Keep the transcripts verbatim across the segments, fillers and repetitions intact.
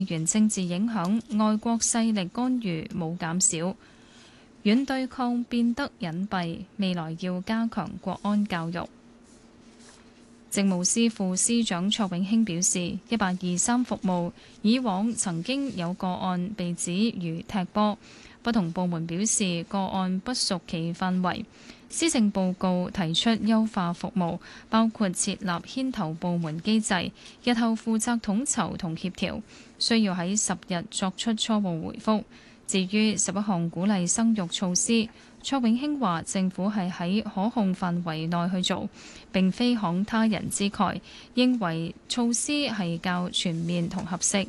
原政治影響，外國勢力干預冇減少，軟對抗變得隱蔽，未來要加強國安教育。政務司副司長卓永興表示，一八二三服務以往曾經有個案被指如踢波，不同部門表示個案不屬其範圍。施政報告提出優化服務，包括設立牽頭部門機制，日後負責統籌同協調，需要喺十日作出初步回覆。至於十一項鼓勵生育措施，卓永興話政府係喺可控範圍內去做，並非慷他人之慨，認為措施係較全面同合適。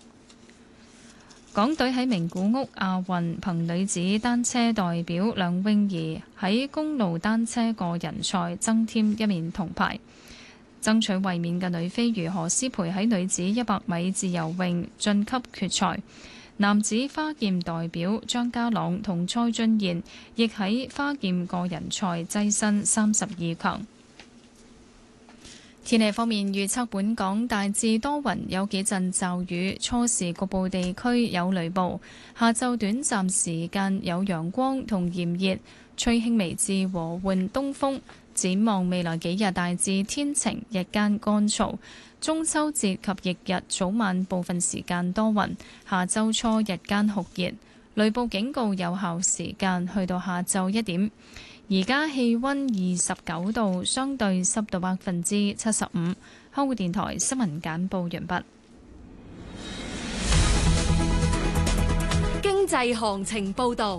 港隊喺名古屋亞運憑女子單車代表梁詠儀喺公路單車個人賽增添一面銅牌。爭取衛冕嘅女飛魚何詩蓓喺女子一百米自由泳晉級決賽。男子花劍代表張家朗同蔡俊彥亦喺花劍個人賽躋身三十二強。天氣方面預測，本港大致多雲，有幾陣驟雨，初時局部地區有雷暴，下晝短暫時間有陽光同炎熱，吹輕微至和緩東風。展望未來幾日大致天晴，日間乾燥。中秋節及翌日早晚部分時間多雲，下周初日間酷熱，雷暴警告有效時間去到下晝一點。而家氣溫二十九度，相對濕度百分之七十五。香港電台新聞簡報完畢。 經濟行情報道。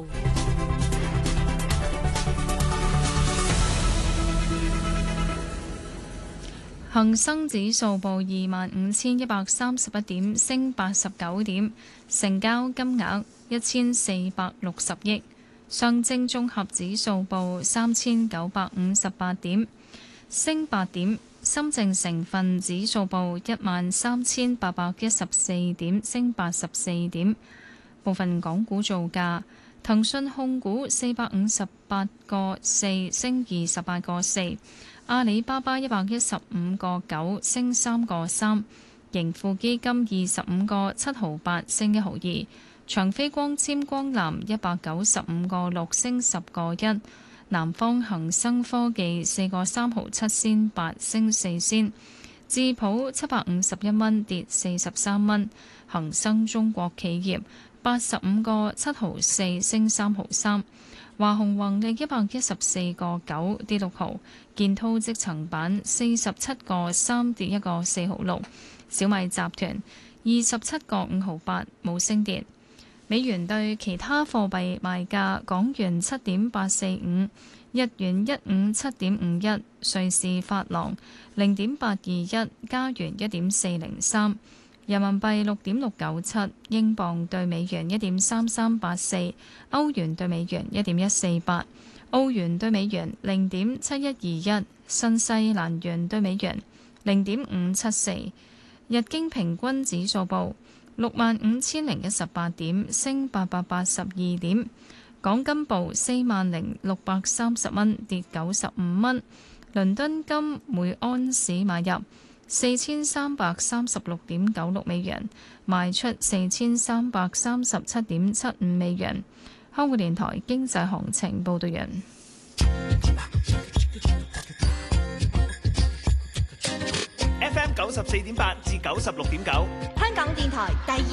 恒生指數報二萬五千一百三十一點，升八十九點，成交金額一千四百六十億。上證綜合指數報三千九百五十八點，升八點。深證成分指數報一萬三千八百一十四點，升八十四點。部分港股造價：騰訊控股四百五十八個四，升二十八個四；阿里巴巴一百一十五個九，升三個三；盈富基金二十五個七毫八，升一毫二。長飛光纖光纜一百九十五個六，升十個一。南方恒生科技四個三毫七仙八，升四仙。智普七百五十一蚊，跌四十三蚊。恒生中國企業八十五個七毫四，升三毫三。華虹宏利一百一十四個九，跌六毫。建滔積層板四十七個三，跌一個四毫六。小米集團二十七個五毫八，冇升跌。美元對其他貨幣賣價：港元七點八四五，日元一五七點五一，瑞士法郎零點八二一，加元一點四零三，人民幣六點六九七，英鎊對美元一點三三八四，歐元對美元一點一四八，澳元對美元零點七一二一，新西蘭元對美元零點五七四。日經平均指數報六萬五千零一十八點，升八百八十二點。港金報四萬零六百三十蚊，跌九十五蚊。倫敦金每安士買入四千三百三十六點九六美元，賣出四千三百三十七點七五美元。香港電台經濟行情報道完。 F M 九十四點八至九十六點九， 香港電台第二